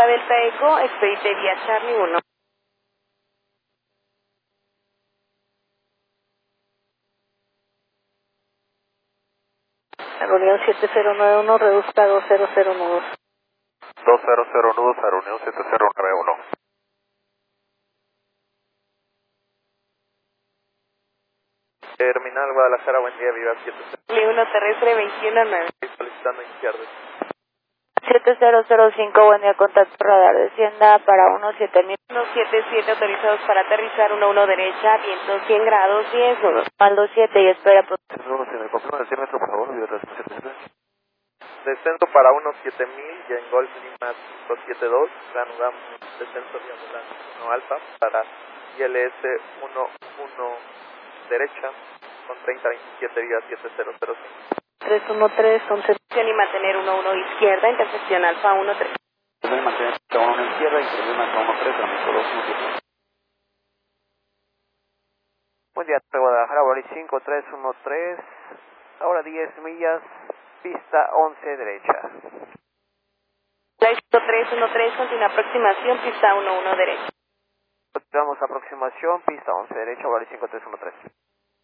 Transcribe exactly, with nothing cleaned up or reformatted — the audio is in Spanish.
Alfa Delta Eco, expedite vía Charlie uno. Reunión siete cero nueve uno, reduzca dos cero cero nudos. dos cero cero nudos a reunión siete cero nueve uno. Terminal Guadalajara, buen día, viva siete cero. uno terrestre veintiuno nueve. Solicitando izquierda. siete cero cero cinco, buen día, contacto radar, descienda para uno siete mil. uno siete siete autorizados para aterrizar, uno uno derecha, viento cien grados, diez, nudos. Aldo siete y espera. Nudos en el confirmo del cien metros, por favor, viva siete. Descenso para uno siete mil y en Golf Lima cinco siete dos, reanudamos descenso diagonal uno alfa para I L S uno uno derecha con treinta veintisiete vía siete cero cero cinco. tres uno tres, once. Y mantener uno uno izquierda, intersección alfa uno tres. Voy a mantener uno uno izquierda y subir alfa uno tres, amigo dos uno siete. Buen día, Guadalajara, Bori cinco tres uno tres, ahora diez millas, pista once derecha. tres uno tres, continúa aproximación, pista uno uno derecha. Continuamos aproximación, pista once derecha, Bori cinco tres uno tres.